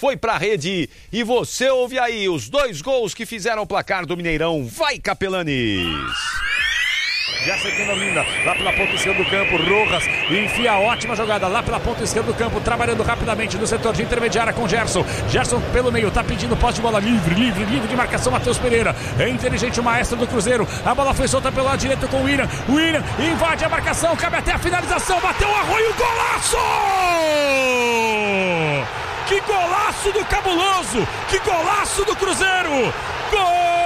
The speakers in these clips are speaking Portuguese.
foi pra rede e você ouve aí os 2 gols que fizeram o placar do Mineirão. Vai, Capelanes! Gerson que domina lá pela ponta esquerda do campo. Rojas enfia a ótima jogada lá pela ponta esquerda do campo, trabalhando rapidamente no setor de intermediária com Gerson. Gerson pelo meio, tá pedindo posse de bola livre de marcação. Matheus Pereira é inteligente, o maestro do Cruzeiro. A bola foi solta pelo lado direito com o William. O William invade a marcação, cabe até a finalização. Bateu o Arroio, golaço! Que golaço do Cabuloso! Que golaço do Cruzeiro! Gol!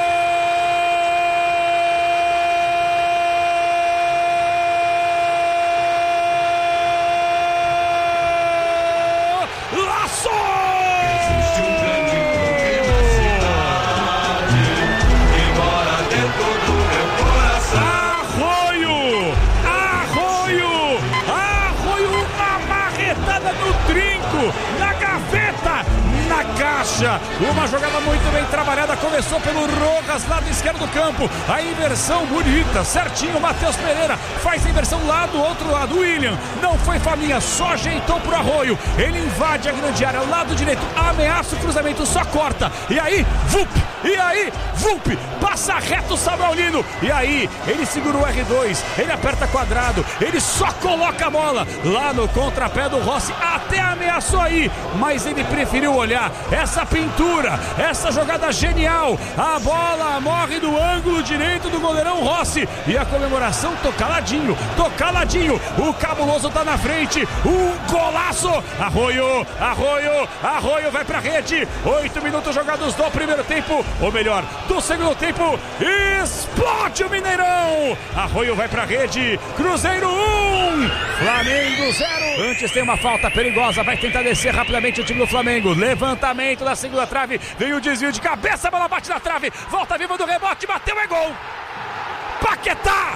Na gaveta, na caixa, uma jogada muito bem trabalhada, começou pelo Rojas, lado esquerdo do campo, a inversão bonita, certinho, Matheus Pereira faz a inversão lá do outro lado, William, não foi faminha, só ajeitou pro Arroio, ele invade a grande área, lado direito, ameaça o cruzamento, só corta, e aí, Vulp, passa reto o Sabraulino, e aí, ele segura o R2, ele aperta quadrado, ele só coloca a bola, lá no contrapé do Rossi, até ameaçou aí, mas ele preferiu olhar essa pintura, essa jogada genial, a bola morre do ângulo direito do goleirão Rossi, e a comemoração tocaladinho, o Cabuloso tá na frente, um golaço, Arroio vai pra rede, 8 minutos jogados do primeiro tempo, ou melhor, do segundo tempo, explode o Mineirão, Arroio vai pra rede, Cruzeiro 1, Flamengo 0, antes tem uma falta perigosa, vai tentar descer rapidamente o time do Flamengo, levantamento da segunda trave, vem o desvio de cabeça, a bola bate na trave, volta viva do rebote, bateu, é gol! Paquetá!